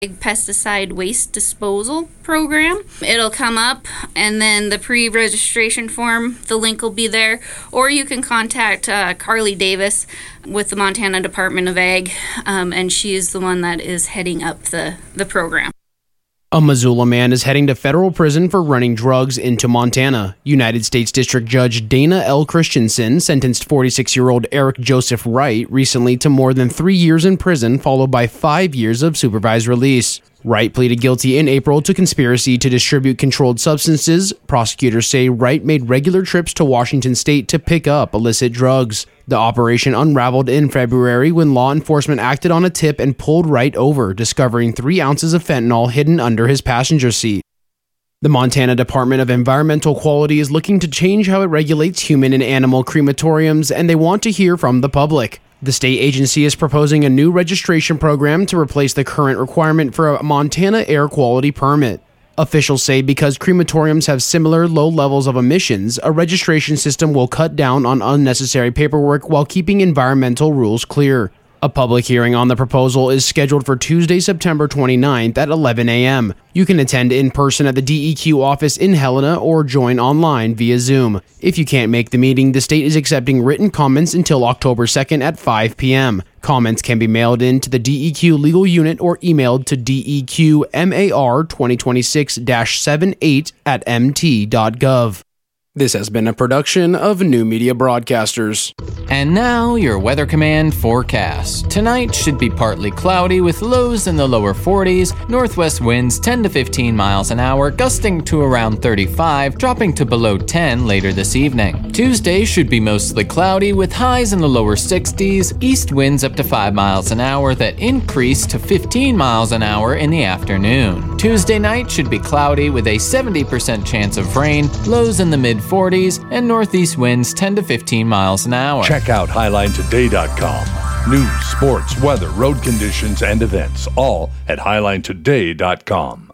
pesticide waste disposal program. It'll come up, and then the pre-registration form, the link will be there, or you can contact Carly Davis with the Montana Department of Ag, and she is the one that is heading up the program. A Missoula man is heading to federal prison for running drugs into Montana. United States District Judge Dana L. Christensen sentenced 46-year-old Eric Joseph Wright recently to more than 3 years in prison, followed by 5 years of supervised release. Wright pleaded guilty in April to conspiracy to distribute controlled substances. Prosecutors say Wright made regular trips to Washington state to pick up illicit drugs. The operation unraveled in February when law enforcement acted on a tip and pulled Wright over, discovering 3 ounces of fentanyl hidden under his passenger seat. The Montana Department of Environmental Quality is looking to change how it regulates human and animal crematoriums, and they want to hear from the public. The state agency is proposing a new registration program to replace the current requirement for a Montana air quality permit. Officials say because crematoriums have similar low levels of emissions, a registration system will cut down on unnecessary paperwork while keeping environmental rules clear. A public hearing on the proposal is scheduled for Tuesday, September 29th at 11 a.m. You can attend in person at the DEQ office in Helena or join online via Zoom. If you can't make the meeting, the state is accepting written comments until October 2nd at 5 p.m. Comments can be mailed in to the DEQ legal unit or emailed to DEQMAR2026-78@mt.gov. This has been a production of New Media Broadcasters. And now, your Weather Command forecast. Tonight should be partly cloudy with lows in the lower 40s, northwest winds 10 to 15 miles an hour, gusting to around 35, dropping to below 10 later this evening. Tuesday should be mostly cloudy with highs in the lower 60s, east winds up to 5 miles an hour that increase to 15 miles an hour in the afternoon. Tuesday night should be cloudy with a 70% chance of rain, lows in the mid-40s, and northeast winds 10 to 15 miles an hour. Check out HighlineToday.com. News, sports, weather, road conditions, and events, all at HighlineToday.com.